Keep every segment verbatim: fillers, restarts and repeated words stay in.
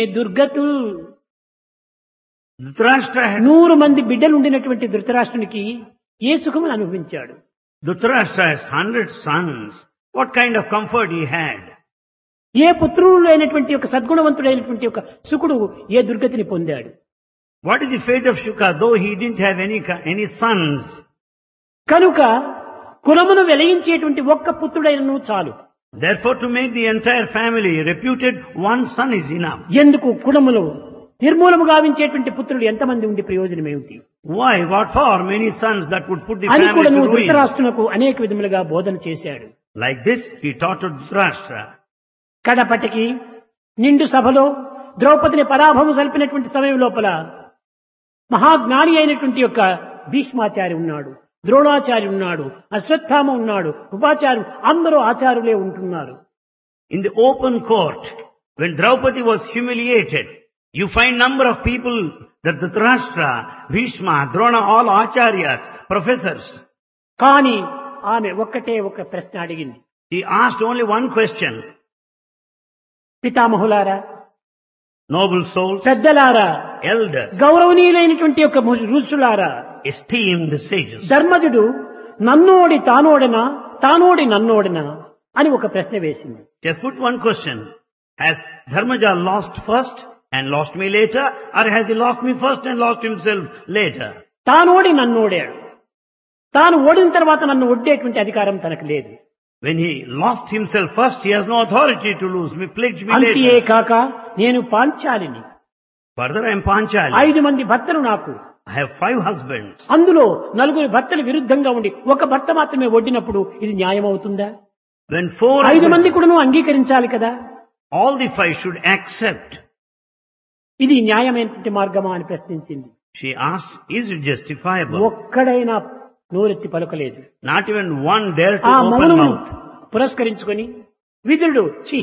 దుర్గతు Dhritarashtra had, నూరు మంది బిడ్డలు ఉండినటువంటి ధృతరాష్ట్రునికి ఏ సుఖమును అనుభవించాడు? Dhritarashtra has hundred sons. What kind of comfort he had? ఏ పుత్రుడు లేనటువంటి ఒక సద్గుణవంతుడైనటువంటి ఒక శుకుడు ఏ దుర్గతిని పొందాడు? What is the fate of Shuka, though he didn't have any any sons? కనుక కులమును వెలయించేటువంటి ఒక్క పుత్రుడైనను చాలు. Therefore, to make the entire family reputed, one son is enough. ఎందుకు కులములు నిర్మూలము గావించేటువంటి పుత్రులు ఎంతమంది ఉండి ప్రయోజనం ఏమిటి? Why? What for? Many sons that would put the అని family కూడా to నువ్వు ruin. ధృతరాష్ట్రునకు అనేక విధములుగా బోధన చేశాడు. Like this, he taught to Dhritarashtra. కడపటికి నిండు సభలో ద్రౌపదిని పరాభవం సల్పినటువంటి సమయం లోపల మహాజ్ఞాని అయినటువంటి యొక్క భీష్మాచారి ఉన్నాడు, ద్రోణాచారి ఉన్నాడు, అశ్వత్థామ ఉన్నాడు, ఉపాచార్యులు అందరూ ఆచార్యులే ఉంటున్నారు. In the open court, when Draupadi was humiliated, you find number of people that Dhritarashtra, Bhishma, Drona, all acharyas, professors. కానీ ఆమె ఒక్కటే ఒక ప్రశ్న అడిగింది. He asked only one question. పితామహులారా, Noble souls, పెద్దలారా, elders, గౌరవనీయులైనటువంటి యొక్క ఋషులారా, esteemed sages. ధర్మజుడు నన్నోడి తానోడనా తానోడి నన్నోడనా అని ఒక ప్రశ్న వేసింది. Just put one question. Has Dharmaja lost first and lost me later, or has he lost me first and lost himself later? తానోడి నన్నోడాడు. తాను ఓడిన తర్వాత నన్ను ఒడ్డేటువంటి అధికారం తనకు లేదు. When he lost himself first, he has no authority to lose me, pledge me అంతే later. కాక నేను పాంచాలిని. Further, I am Panchali. ఐదు మంది భర్తలు నాకు. I have five husbands. అందులో నలుగురు భర్తలు విరుద్ధంగా ఉండి ఒక భర్త మాత్రమే ఒడ్డినప్పుడు ఇది న్యాయం అవుతుందా? When four, ఐదు మంది కూడా నువ్వు అంగీకరించాలి కదా. all the five should accept. ఇది న్యాయమైనటువంటి మార్గమా అని ప్రశ్నించింది. She asked, is it justifiable? ఒక్కడైనా నోరెత్తి పలకలేదు. Not even one dare to ఆ open మౌనం mouth. పురస్కరించుకొని విదురుడు ఛీ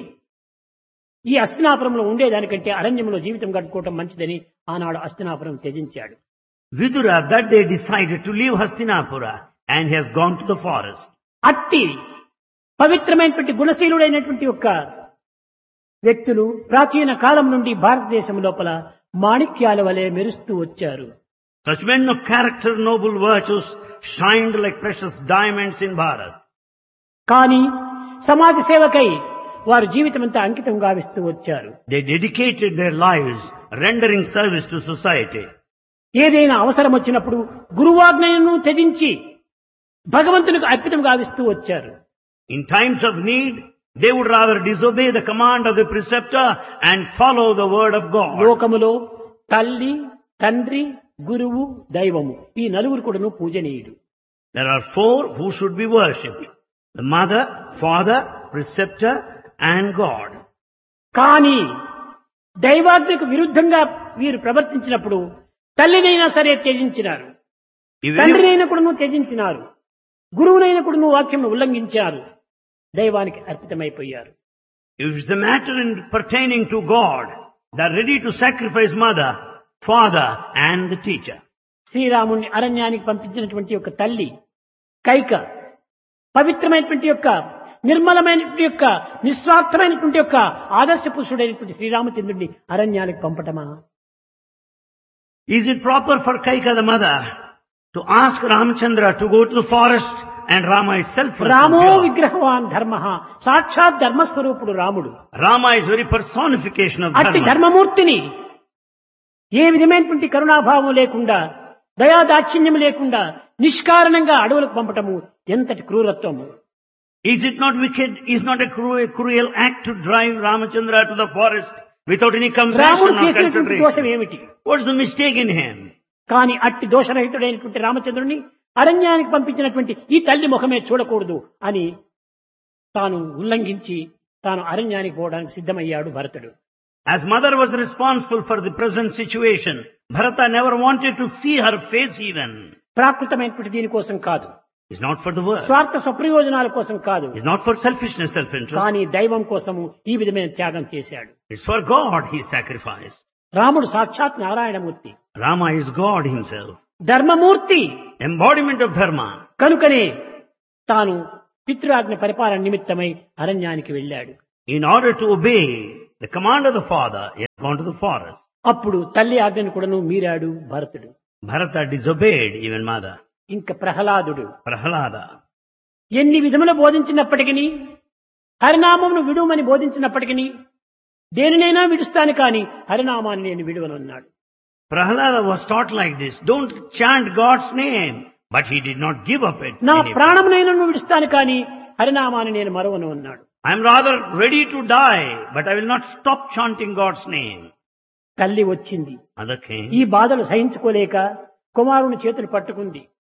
ఈ అస్తినాపురంలో ఉండేదానికంటే అరణ్యంలో జీవితం గడుపుకోవటం మంచిదని ఆనాడు Hastinapuram త్యజించాడు. Vidura that day decided to leave Hastinapura and he has gone to the forest. అట్టి పవిత్రమైనటువంటి గుణశీలుడైనటువంటి యొక్క వ్యక్తులు ప్రాచీన కాలం నుండి భారతదేశం లోపల మాణిక్యాల వలె మెరుస్తూ వచ్చారు. Such men of character, noble virtues shined like precious diamonds in Bharat. కానీ సమాజ సేవకై వారు జీవితమంతా అంకితం గావిస్తూ వచ్చారు. They dedicated their lives rendering service to society. ఏదైనా అవసరం వచ్చినప్పుడు గురువాజ్ఞను త్యజించి భగవంతునికి అర్పితం గావిస్తూ వచ్చారు. In times of need, they would rather disobey the command of the preceptor and follow the word of God. లోకములో తల్లి, తండ్రి, గురువు, దైవము ఈ నలుగురు కూడాను పూజనీయుడు. There are four who should be worshipped. The mother, father, preceptor and God. కానీ దైవాజ్ఞకు విరుద్ధంగా వీరు ప్రవర్తించినప్పుడు తల్లినైనా సరే త్యజించినారు, Even తండ్రినైనా కూడాను త్యజించినారు, గురువునైనా కూడాను వాక్యంను ఉల్లంఘించారు, దైవానికి అర్పితమైపోయారు. if it's a matter in pertaining to God, they are ready to sacrifice mother, father and the teacher. శ్రీరాముణ్ణి అరణ్యానికి పంపించినటువంటి యొక్క తల్లి కైక పవిత్రమైనటువంటి యొక్క నిర్మలమైనటువంటి యొక్క నిస్వార్థమైనటువంటి యొక్క ఆదర్శ పురుషుడైనటువంటి శ్రీరామచంద్రుడిని అరణ్యానికి పంపటమా? Is it proper for Kaika the mother to ask Ramchandra to go to the forest and Rama is self రామో విగ్రహవాన్ ధర్మ సాక్షాత్ ధర్మస్వరూపుడు రాముడు. Rama is very personification of అట్టి dharma. ధర్మమూర్తిని ఏ విధమైనటువంటి కరుణాభావం లేకుండా దయాదాక్షిణ్యం లేకుండా నిష్కారణంగా అడవులకు పంపటము ఎంతటి క్రూరత్వము. Is it not wicked? Is not a cruel, cruel act to drive Ramachandra to the forest without any compassion రాముడు or చేసినటువంటి దోషం consideration? ఏమిటి? What's the mistake in him? కానీ అట్టి దోషరహితుడైనటువంటి రామచంద్రుని అరణ్యానికి పంపించినటువంటి ఈ తల్లి ముఖమే చూడకూడదు అని తాను ఉల్లంఘించి తాను అరణ్యానికి పోవడానికి సిద్ధమయ్యాడు భరతుడు. As mother was responsible for the present situation, Bharata never wanted to see her face even. ప్రాకృతమైనటువంటి దీనికోసం కాదు, It's not for the world. స్వార్థ స్వప్రయోజనాల కోసం కాదు, It's not for selfishness, self-interest. కానీ దైవం కోసము ఈ విధమైన త్యాగం చేశాడు. It's for God he sacrificed. రాముడు సాక్షాత్ Narayanamurthy, Rama is God himself. ధర్మమూర్తి. Embodiment of dharma. కనుకనే తాను పితృఆజ్ఞ పరిపాలన నిమిత్తమై అరణ్యానికి వెళ్ళాడు. In order to obey the command of the father, he has gone to the forest. అప్పుడు తల్లి ఆజ్ఞను కూడాను మీరాడు భరతుడు. Bharata disobeyed even mother. ఇంకా ప్రహ్లాదుడు Prahalada. ఎన్ని విధములు బోధించినప్పటికీ, హరినామమును విడుమని బోధించినప్పటికీ, దేనినైనా విడుస్తాను కాని హరినామాన్ని నేను విడువనన్నాడు. Prahalada was taught like this. Don't chant God's name. But he did not give up it. నా ప్రాణమునైనా విడుస్తాను కాని హరినామాన్ని నేను మరువను అన్నాడు. I am rather ready to die, but I will not stop chanting God's name. తల్లి వచ్చింది. Mother came. ఈ బాధలు సహించుకోలేక కుమారుని చేతులు పట్టుకుంది.